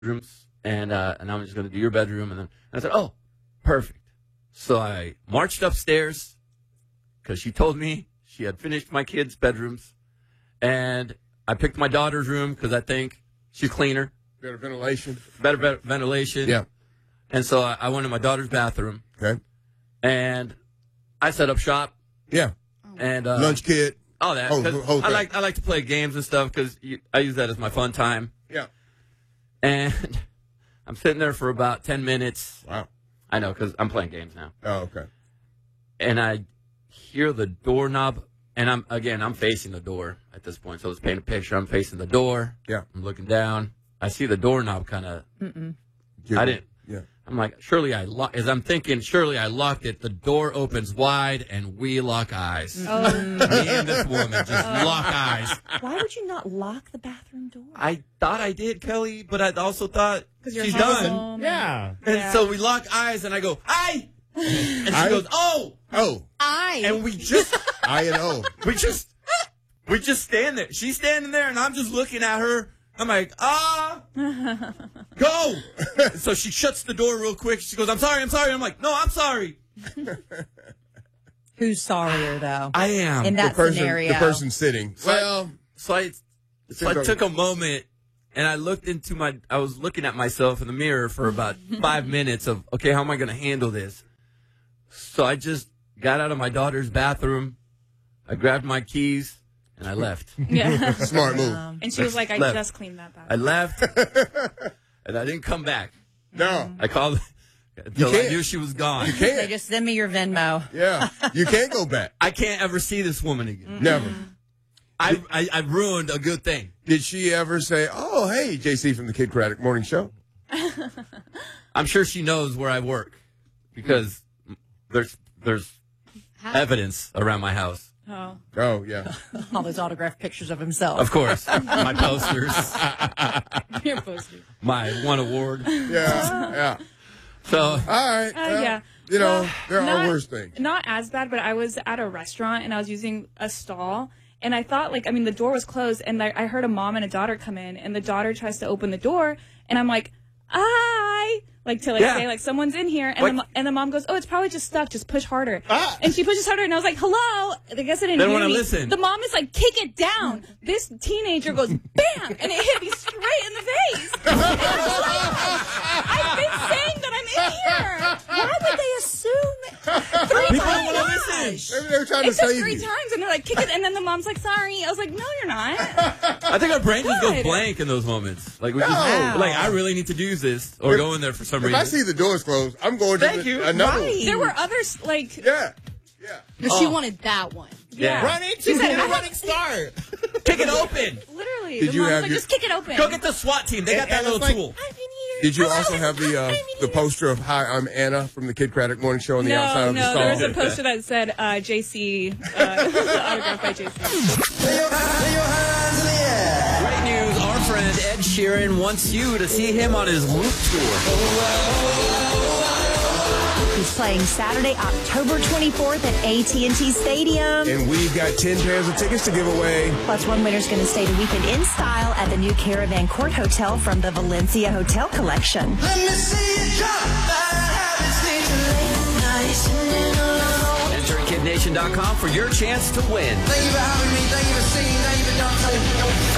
bedrooms, and I'm just going to do your bedroom. And I said, oh, perfect. So I marched upstairs because she told me she had finished my kids' bedrooms, and I picked my daughter's room because I think she's cleaner. Better ventilation. Better ventilation. Yeah. And so I went in my daughter's bathroom. Okay. And I set up shop. Yeah. And lunch kit. All that. Whole I like to play games and stuff because I use that as my fun time. Yeah. And I'm sitting there for about 10 minutes. Wow. I know because I'm playing games now. Oh, okay. And I hear the doorknob, and I'm facing the door at this point. So let's paint a picture. I'm facing the door. Yeah. I'm looking down. I see the doorknob kind of. I didn't. Yeah. I'm like, as I'm thinking, surely I locked it. The door opens wide, and we lock eyes. Oh. Me and this woman just lock eyes. Why would you not lock the bathroom door? I thought I did, Kelly, but I also thought she's done. Home. Yeah. And so we lock eyes, and I go, "Aye," and she goes, "Oh, I." and we just, I and O. we just stand there. She's standing there, and I'm just looking at her. I'm like, go. So she shuts the door real quick. She goes, I'm sorry. I'm like, no, I'm sorry. Who's sorrier, though? I am. In that scenario. The person sitting. So I took a moment, and I was looking at myself in the mirror for about 5 minutes of, okay, how am I going to handle this? So I just got out of my daughter's bathroom. I grabbed my keys. And I left. Yeah. Smart move. And she was like, I just cleaned that back. I left, and I didn't come back. No. I called until I knew she was gone. You can't. They just send me your Venmo. Yeah. You can't go back. I can't ever see this woman again. Never. I ruined a good thing. Did she ever say, oh, hey, JC from the Kid Craddock Morning Show? I'm sure she knows where I work because there's evidence around my house. Oh. Oh, yeah. All those autographed pictures of himself. Of course. My posters. Your poster. My one award. Yeah. So. All right. Yeah. You know, Well, there are worse things. Not as bad, but I was at a restaurant and I was using a stall. And I thought, the door was closed. And I heard a mom and a daughter come in. And the daughter tries to open the door. And I'm like, hi. Say, someone's in here. And the mom goes, oh, it's probably just stuck. Just push harder. And she pushes harder. And I was like, hello. I guess I didn't hear wanna me. listen. The mom is like, kick it down. This teenager goes, bam. And it hit me straight in the face. And I was like, I've been saying that I'm in here. Why would they assume 3 People times? want to listen. Maybe they were trying It to said save 3 you. times, and they're like, kick it, and then the mom's like, sorry. I was like, no, you're not. I think our brain just goes Good. blank in those moments. We No. I really need to use this or go in there for some If reason. I see the doors closed, I'm going to Thank you. another one. There were others, Yeah. But she wanted that one. Yeah. Run into the running start. Kick it open. literally. Did the you mom's have like, your- just kick it open. Go get the SWAT team. They got that little tool. I'm in here. Did you also have the poster of Hi, I'm Anna from the Kid Craddock Morning Show on the outside of the No, stall? there was a poster that said JC, autographed by JC. Great news. Our friend Ed Sheeran wants you to see him on his Whoop tour. He's playing Saturday, October 24th at AT&T Stadium. And we've got 10 pairs of tickets to give away. Plus, one winner's going to stay the weekend in style at the new Caravan Court Hotel from the Valencia Hotel Collection. Enter at KidNation.com for your chance to win. Thank you for having me. Thank you for singing. Thank you for dancing.